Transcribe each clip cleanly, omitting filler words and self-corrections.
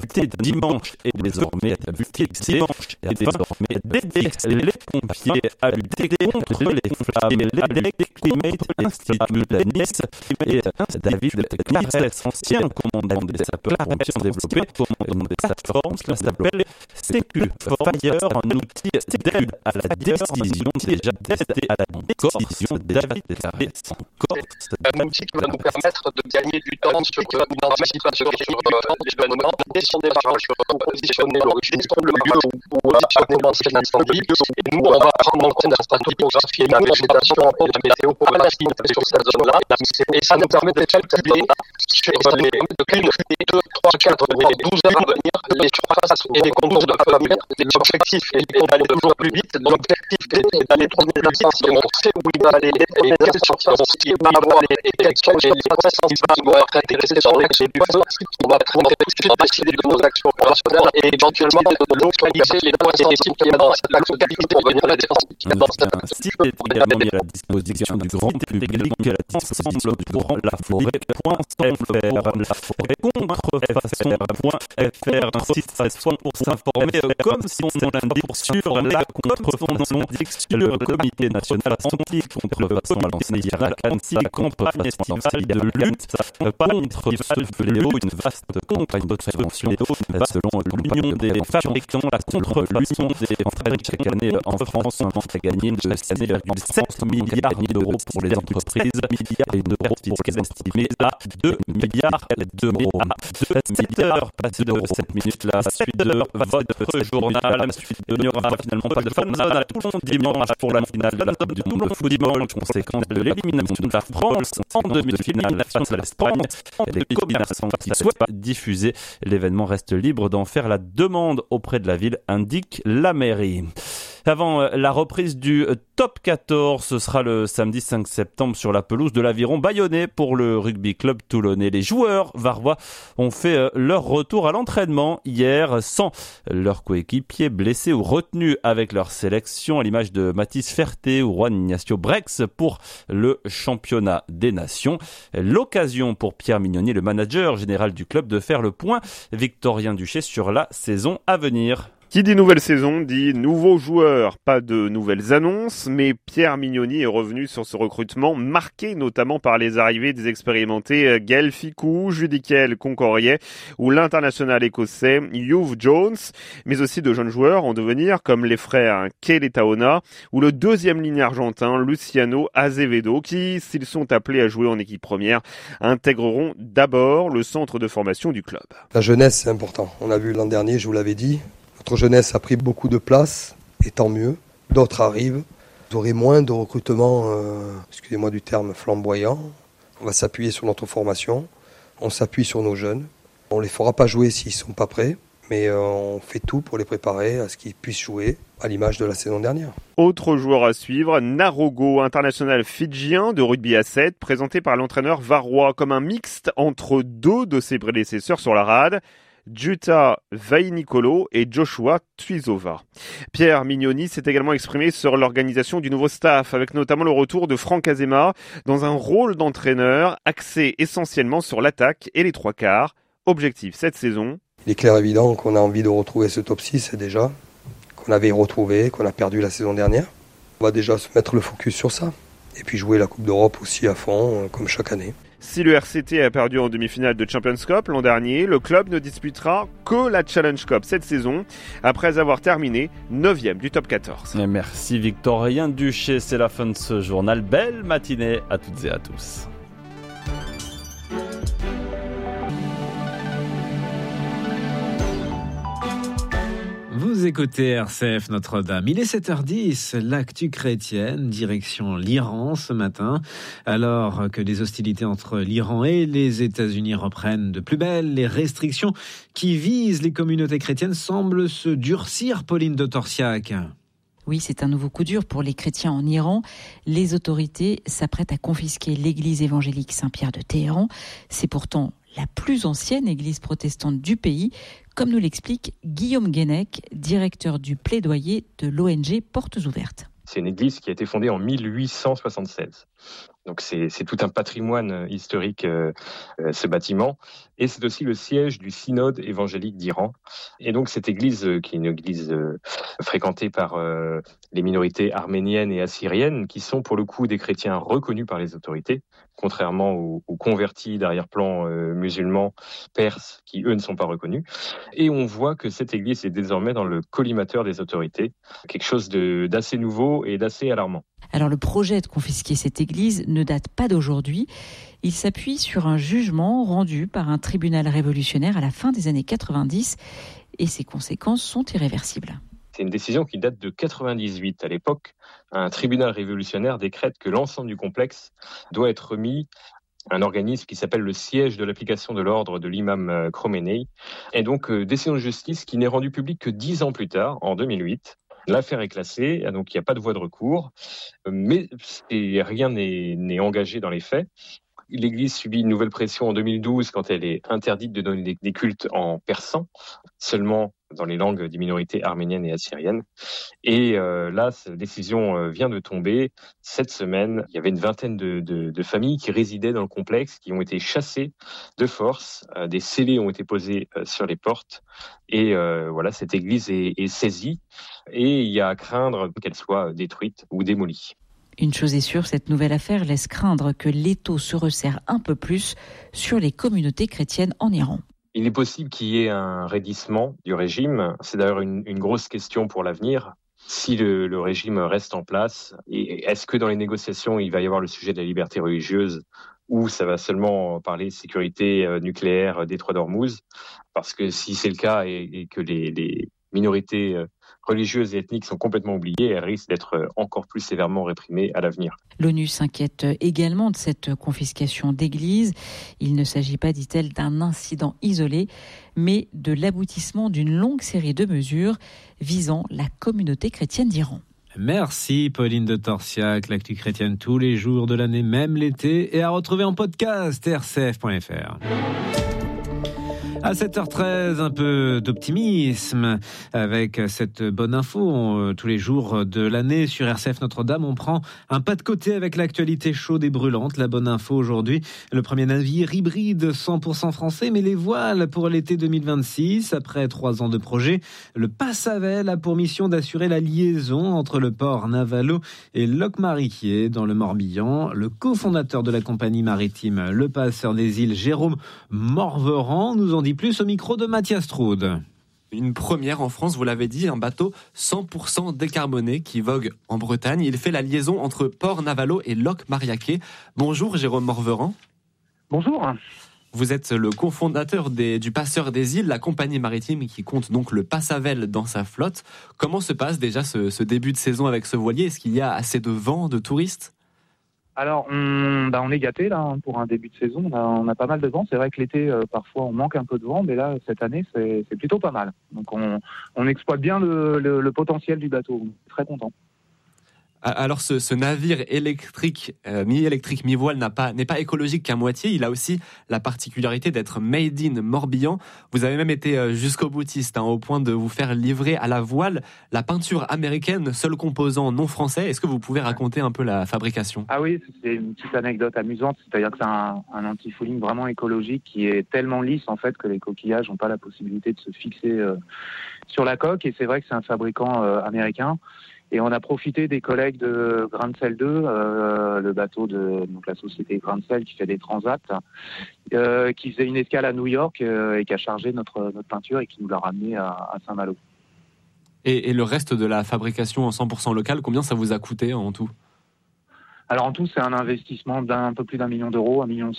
buté dimanche et désormais d'aider les pompiers à lutter contre les flammes. L'Electimate Institute de Nice et David Clarès, ancien commandant des sapeurs-pompiers, ont développé une plateforme qui s'appelle Sécu for Fire, un outil d'aide à la décision déjà testé à la Corse. David Clarès en Corse. Un outil qui va nous permettre de gagner du temps sur une situation d'événement et son démarrage pour positionner le lieu où positionner l'ancien incendie. Et nous, on va prendre en compte la topographie et la végétation de la météo pour la suite sur cette zone-là. Et ça nous permet de calculer sur les 1, 2, 3, 4, 12 heures à venir les surfaces et les contours de la mer. L'objectif est d'aller toujours plus vite. L'objectif est d'aller tourner la si on sait où il va aller et quelle surface il va avoir et quelles sont les croissances qui vont être intéressées sur l'excès du feu. On va pouvoir décider de nos actions opérationnelles et éventuellement de localiser les points sensibles qu'il y a dans cette localité pour venir la défense. Un site est également mis à la disposition du grand public ensemble pour la forêt.fr, la forêt-contre-fr, un site pour s'informer comme son nom l'indique sur la contrefaçon, sur le comité national anti-contrefaçon a lancé hier à Annecy la campagne estivale de lutte contre ce fléau, une vaste campagne de prévention selon l'Union des fabricants. La contrefaçon entraîne chaque année en France un manque à gagner de 7 milliards d'euros pour les entreprises et une perte fiscale estimée à 2 milliards d'euros. 7h passées de 7 minutes, la suite de votre journal. La suite il n'y aura finalement pas de fan zone à Toulon dimanche pour la finale de la Coupe du Toulon Football, conséquence de l'élimination de la France en demi-finale face à l'Espagne. Les commerçants qui souhaitent diffuser l'événement restent libres d'en faire la demande auprès de la ville, indique la mairie. Avant la reprise du Top 14, ce sera le samedi 5 septembre sur la pelouse de l'Aviron Bayonnais pour le rugby club toulonnais. Les joueurs varois ont fait leur retour à l'entraînement hier sans leurs coéquipiers blessés ou retenus avec leur sélection, à l'image de Mathis Ferté ou Juan Ignacio Brex pour le championnat des nations. L'occasion pour Pierre Mignoni, le manager général du club, de faire le point Victorien Duché sur la saison à venir. Qui dit nouvelle saison dit nouveaux joueurs, pas de nouvelles annonces, mais Pierre Mignoni est revenu sur ce recrutement marqué notamment par les arrivées des expérimentés Gaël Ficou, Judicael Concorrier ou l'international écossais Hugh Jones, mais aussi de jeunes joueurs en devenir comme les frères Kele Taona ou le deuxième ligne argentin Luciano Azevedo qui, s'ils sont appelés à jouer en équipe première, intégreront d'abord le centre de formation du club. La jeunesse, c'est important. On a vu l'an dernier, je vous l'avais dit, notre jeunesse a pris beaucoup de place, et tant mieux. D'autres arrivent. Vous aurez moins de recrutement, excusez-moi du terme, flamboyant. On va s'appuyer sur notre formation. On s'appuie sur nos jeunes. On ne les fera pas jouer s'ils ne sont pas prêts. Mais on fait tout pour les préparer à ce qu'ils puissent jouer, à l'image de la saison dernière. Autre joueur à suivre, Narogo, international fidjien de rugby à 7, présenté par l'entraîneur varois comme un mixte entre deux de ses prédécesseurs sur la rade. Juta Vainicolo et Joshua Tuizova. Pierre Mignoni s'est également exprimé sur l'organisation du nouveau staff, avec notamment le retour de Franck Azema dans un rôle d'entraîneur axé essentiellement sur l'attaque et les trois quarts. Objectif cette saison. Il est clair évident qu'on a envie de retrouver ce top 6 déjà, qu'on avait retrouvé, qu'on a perdu la saison dernière. On va déjà se mettre le focus sur ça et puis jouer la Coupe d'Europe aussi à fond, comme chaque année. Si le RCT a perdu en demi-finale de Champions Cup l'an dernier, le club ne disputera que la Challenge Cup cette saison, après avoir terminé 9e du top 14. Merci Victorien Duché, c'est la fin de ce journal. Belle matinée à toutes et à tous. Vous écoutez RCF Notre-Dame. Il est 7h10, l'actu chrétienne, direction l'Iran ce matin. Alors que les hostilités entre l'Iran et les États-Unis reprennent de plus belle, les restrictions qui visent les communautés chrétiennes semblent se durcir, Pauline de Torsiac. Oui, c'est un nouveau coup dur pour les chrétiens en Iran. Les autorités s'apprêtent à confisquer l'église évangélique Saint-Pierre de Téhéran. C'est pourtant la plus ancienne église protestante du pays, comme nous l'explique Guillaume Guénec, directeur du plaidoyer de l'ONG Portes Ouvertes. C'est une église qui a été fondée en 1876. Donc c'est tout un patrimoine historique, ce bâtiment. Et c'est aussi le siège du synode évangélique d'Iran. Et donc cette église, qui est une église fréquentée par les minorités arméniennes et assyriennes, qui sont pour le coup des chrétiens reconnus par les autorités, contrairement aux convertis d'arrière-plan musulmans perses, qui eux ne sont pas reconnus. Et on voit que cette église est désormais dans le collimateur des autorités, quelque chose d'assez nouveau et d'assez alarmant. Alors le projet de confisquer cette église ne date pas d'aujourd'hui. Il s'appuie sur un jugement rendu par un tribunal révolutionnaire à la fin des années 90 et ses conséquences sont irréversibles. C'est une décision qui date de 98. À l'époque, un tribunal révolutionnaire décrète que l'ensemble du complexe doit être remis à un organisme qui s'appelle le siège de l'application de l'ordre de l'imam Khomeini. Et donc, décision de justice qui n'est rendue publique que 10 ans plus tard, en 2008. L'affaire est classée, donc il n'y a pas de voie de recours, mais rien n'est engagé dans les faits. L'Église subit une nouvelle pression en 2012 quand elle est interdite de donner des cultes en persan, seulement dans les langues des minorités arméniennes et assyriennes. Et là, cette décision vient de tomber. Cette semaine, il y avait une vingtaine de familles qui résidaient dans le complexe, qui ont été chassées de force. Des scellés ont été posés sur les portes. Et voilà, cette église est saisie. Et il y a à craindre qu'elle soit détruite ou démolie. Une chose est sûre, cette nouvelle affaire laisse craindre que l'étau se resserre un peu plus sur les communautés chrétiennes en Iran. Il est possible qu'il y ait un raidissement du régime. C'est d'ailleurs une grosse question pour l'avenir. Si le régime reste en place, et est-ce que dans les négociations, il va y avoir le sujet de la liberté religieuse ou ça va seulement parler de sécurité nucléaire détroit d'Ormuz? Parce que si c'est le cas et que les minorités religieuses et ethniques sont complètement oubliées, elles risquent d'être encore plus sévèrement réprimées à l'avenir. L'ONU s'inquiète également de cette confiscation d'églises. Il ne s'agit pas, dit-elle, d'un incident isolé, mais de l'aboutissement d'une longue série de mesures visant la communauté chrétienne d'Iran. Merci Pauline de Torsiac, l'actu chrétienne tous les jours de l'année, même l'été, et à retrouver en podcast rcf.fr. À 7h13, un peu d'optimisme avec cette bonne info. Tous les jours de l'année sur RCF Notre-Dame, on prend un pas de côté avec l'actualité chaude et brûlante. La bonne info aujourd'hui, le premier navire hybride 100% français, mais les voiles pour l'été 2026. Après 3 ans de projet, le Passavel a pour mission d'assurer la liaison entre le port Navalo et Locmariquier dans le Morbihan. Le cofondateur de la compagnie maritime Le Passeur des Îles, Jérôme Morveran, nous en dit plus au micro de Mathias Troude. Une première en France, vous l'avez dit, un bateau 100% décarboné qui vogue en Bretagne. Il fait la liaison entre Port Navalo et Locmariaquer. Bonjour Jérôme Morveran. Bonjour. Vous êtes le cofondateur du Passeur des Îles, la compagnie maritime qui compte donc le Passavel dans sa flotte. Comment se passe déjà ce début de saison avec ce voilier? Est-ce qu'il y a assez de vent, de touristes? Alors, on est gâtés là pour un début de saison. On a pas mal de vent. C'est vrai que l'été, parfois, on manque un peu de vent, mais là, cette année, c'est plutôt pas mal. Donc, on exploite bien le potentiel du bateau. On est très content. Alors ce navire électrique, mi-électrique, mi-voile n'est pas écologique qu'à moitié. Il a aussi la particularité d'être made in Morbihan. Vous avez même été jusqu'au boutiste, au point de vous faire livrer à la voile la peinture américaine, seul composant non français. Est-ce que vous pouvez raconter un peu la fabrication? Ah oui, c'est une petite anecdote amusante. C'est-à-dire que c'est un anti-fouling vraiment écologique qui est tellement lisse en fait que les coquillages n'ont pas la possibilité de se fixer sur la coque. Et c'est vrai que c'est un fabricant américain. Et on a profité des collègues de Grancel 2, le bateau de donc la société Grancel qui fait des transats, qui faisait une escale à New York et qui a chargé notre peinture et qui nous l'a ramené à Saint-Malo. Et le reste de la fabrication en 100% local, combien ça vous a coûté en tout? Alors en tout, c'est un investissement d'un peu plus d'1 million d'euros, 1,1 million.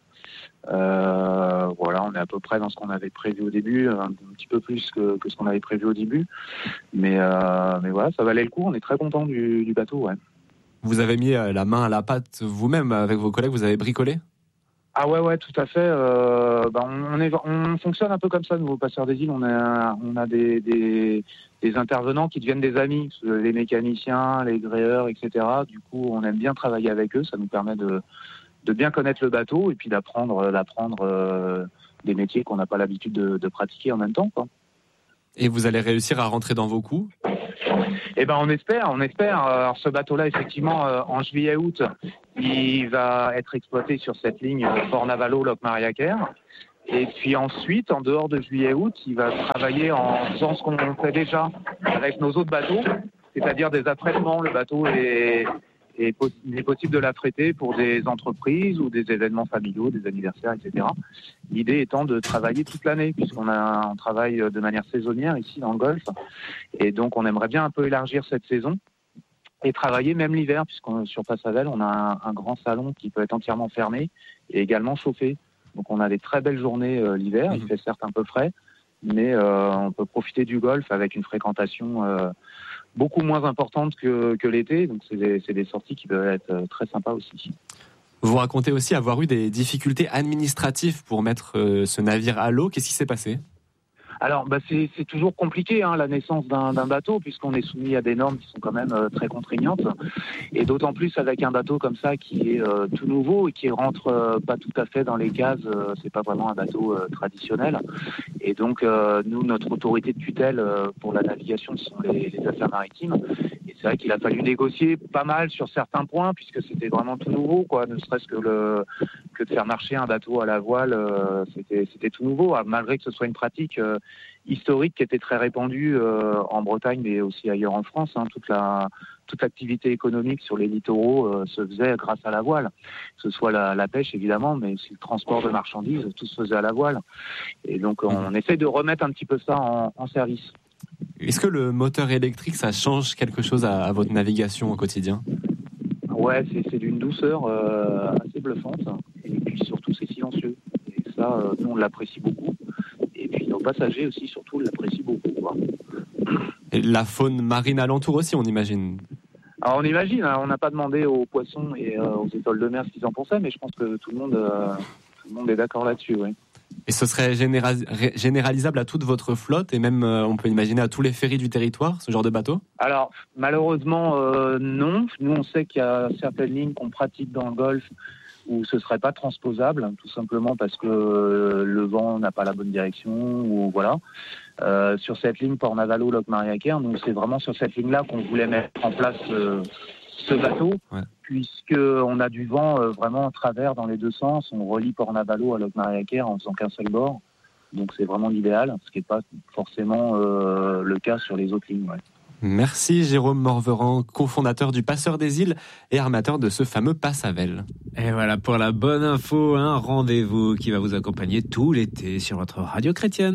Voilà, on est à peu près dans ce qu'on avait prévu au début, un petit peu plus que ce qu'on avait prévu au début, mais voilà, ça valait le coup. On est très content du bateau, ouais. Vous avez mis la main à la pâte vous-même avec vos collègues, vous avez bricolé? Ah ouais, tout à fait. On fonctionne un peu comme ça, nous, au Passeur des Îles. On a des intervenants qui deviennent des amis, les mécaniciens, les gréeurs, etc. Du coup, on aime bien travailler avec eux. Ça nous permet de bien connaître le bateau et puis d'apprendre des métiers qu'on n'a pas l'habitude de pratiquer en même temps, quoi. Et vous allez réussir à rentrer dans vos coûts? Eh ben on espère. Alors ce bateau-là, effectivement, en juillet-août, il va être exploité sur cette ligne Port-Navalo-Locmaria-Quer. Et puis ensuite, en dehors de juillet-août, il va travailler en faisant ce qu'on fait déjà avec nos autres bateaux, c'est-à-dire des affrètements. Le bateau il est possible de l'affréter pour des entreprises ou des événements familiaux, des anniversaires, etc. L'idée étant de travailler toute l'année, puisqu'on travaille de manière saisonnière ici dans le Golfe. Et donc, on aimerait bien un peu élargir cette saison et travailler même l'hiver, puisqu'on sur Passavel, on a un grand salon qui peut être entièrement fermé et également chauffé. Donc, on a des très belles journées l'hiver. Il fait certes un peu frais, mais on peut profiter du Golfe avec une fréquentation beaucoup moins importante que l'été. Donc, c'est des sorties qui peuvent être très sympas aussi. Vous racontez aussi avoir eu des difficultés administratives pour mettre ce navire à l'eau. Qu'est-ce qui s'est passé ? Alors, c'est toujours compliqué, la naissance d'un bateau, puisqu'on est soumis à des normes qui sont quand même très contraignantes. Et d'autant plus avec un bateau comme ça qui est tout nouveau et qui rentre pas tout à fait dans les cases. C'est pas vraiment un bateau traditionnel. Et donc, nous, notre autorité de tutelle pour la navigation, ce sont les affaires maritimes. Et c'est vrai qu'il a fallu négocier pas mal sur certains points, puisque c'était vraiment tout nouveau, quoi. Ne serait-ce que de faire marcher un bateau à la voile, c'était tout nouveau, malgré que ce soit une pratique historique qui était très répandue en Bretagne, mais aussi ailleurs en France. Toute l'activité économique sur les littoraux se faisait grâce à la voile, que ce soit la pêche évidemment, mais aussi le transport de marchandises, tout se faisait à la voile. Et donc on essaie de remettre un petit peu ça en service. Est-ce que le moteur électrique, ça change quelque chose à votre navigation au quotidien ? Ouais, c'est d'une douceur assez bluffante, et puis surtout c'est silencieux. Et ça, nous on l'apprécie beaucoup. Et puis nos passagers aussi, surtout, l'apprécient beaucoup, quoi. Et la faune marine alentour aussi, on imagine. Alors on imagine, on n'a pas demandé aux poissons et aux étoiles de mer ce qu'ils en pensaient, mais je pense que tout le monde est d'accord là-dessus, oui. Et ce serait généralisable à toute votre flotte et même, on peut imaginer, à tous les ferries du territoire, ce genre de bateau ? Alors, malheureusement, non. Nous, on sait qu'il y a certaines lignes qu'on pratique dans le Golfe où ce serait pas transposable, tout simplement parce que le vent n'a pas la bonne direction, ou voilà. Sur cette ligne Port-Navalo-Locmaria-Quer, nous, c'est vraiment sur cette ligne-là qu'on voulait mettre en place ce bateau, puisqu'on a du vent vraiment à travers dans les deux sens. On relie Port-Navalo à Locmaria-Quer en faisant qu'un seul bord. Donc c'est vraiment l'idéal, ce qui n'est pas forcément le cas sur les autres lignes. Ouais. Merci Jérôme Morveran, cofondateur du Passeur des Îles et armateur de ce fameux Passavel. Et voilà pour la bonne info, un rendez-vous qui va vous accompagner tout l'été sur votre radio chrétienne.